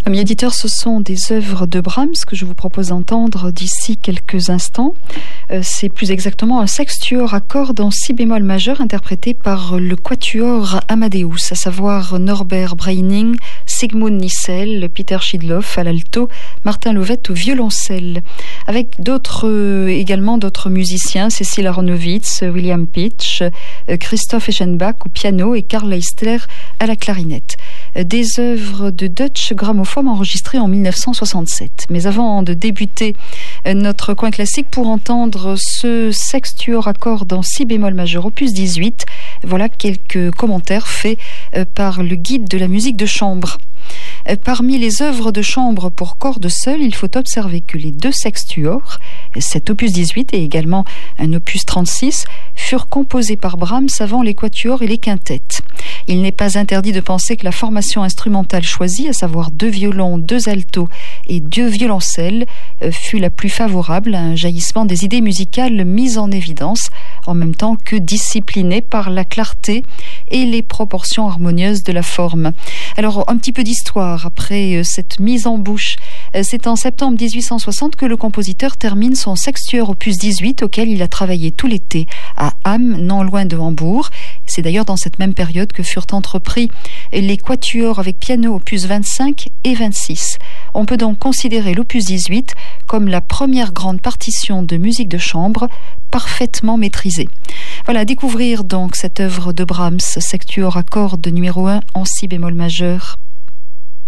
Amis éditeurs, ce sont des œuvres de Brahms que je vous propose d'entendre d'ici quelques instants. C'est plus exactement un sextuor à cordes en si bémol majeur interprété par le quatuor Amadeus, à savoir Norbert Breining, Sigmund Nissel, Peter Schidloff à l'alto, Martin Lovett au violoncelle, avec également d'autres musiciens, Cécile Aronowitz, William Pitch, Christoph Eschenbach au piano et Karl Leistler à la clarinette. Des œuvres de Deutsche Grammophon enregistrées en 1967. Mais avant de débuter notre coin classique pour entendre ce sextuor à cordes en si bémol majeur opus 18, voilà quelques commentaires faits par le guide de la musique de chambre. Parmi les œuvres de chambre pour cordes seules, il faut observer que les deux sextuors, cet opus 18 et également un opus 36, furent composés par Brahms avant les quatuors et les quintettes. Il n'est pas interdit de penser que la formation instrumentale choisie, à savoir 2 violons, 2 altos et 2 violoncelles, fut la plus favorable à un jaillissement des idées musicales mises en évidence, en même temps que disciplinées par la clarté et les proportions harmonieuses de la forme. Alors, un petit peu d'histoire après cette mise en bouche. C'est en septembre 1860 que le compositeur termine son sextuor opus 18 auquel il a travaillé tout l'été à Hamm, non loin de Hambourg. C'est d'ailleurs dans cette même période que furent entrepris les quatuors avec piano opus 25 et 26. On peut donc considérer l'opus 18 comme la première grande partition de musique de chambre parfaitement maîtrisée. Voilà, découvrir donc cette œuvre de Brahms, sextuor à cordes numéro 1 en si bémol majeur.